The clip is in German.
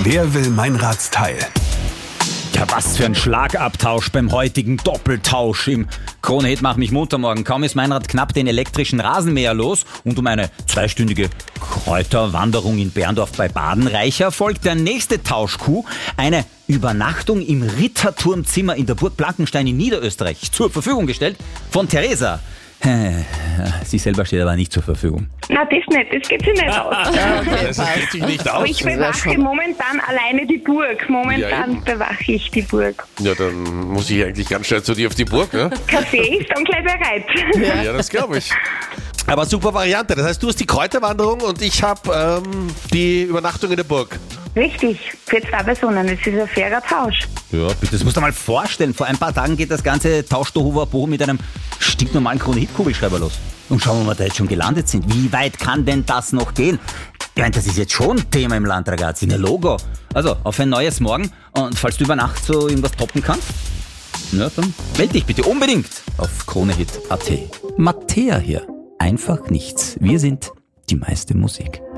Wer will Meinradsteil? Ja, was für ein Schlagabtausch beim heutigen Doppeltausch im Krone-Hit Mach mich munter morgen. Kaum ist Meinrad knapp den elektrischen Rasenmäher los und um eine 2-stündige Kräuterwanderung in Berndorf bei Badenreicher folgt der nächste Tauschkuh, eine Übernachtung im Ritterturmzimmer in der Burg Blankenstein in Niederösterreich zur Verfügung gestellt von Theresa. Sie selber steht aber nicht zur Verfügung. Na, das nicht, das geht sich nicht aus. Das geht sich nicht aus. Aber ich bewache momentan alleine die Burg. Momentan bewache ich die Burg. Ja, dann muss ich eigentlich ganz schnell zu dir auf die Burg, ne? Kaffee ist dann gleich bereit. Ja, das glaube ich. Aber super Variante. Das heißt, du hast die Kräuterwanderung und ich habe die Übernachtung in der Burg. Richtig, für 2 Personen. Das ist ein fairer Tausch. Ja, bitte, das musst du dir mal vorstellen. Vor ein paar Tagen geht das ganze Tauschtohuwabohu mit einem stinknormalen Krone-Hit-Kugelschreiber los. Und schauen wir mal, da jetzt schon gelandet sind. Wie weit kann denn das noch gehen? Ich meine, das ist jetzt schon Thema im Land, ragazzi, ein Logo. Also, auf ein neues Morgen. Und falls du über Nacht so irgendwas toppen kannst, na, dann melde dich bitte unbedingt auf kronehit.at. Mattea hier. Einfach nichts. Wir sind die meiste Musik.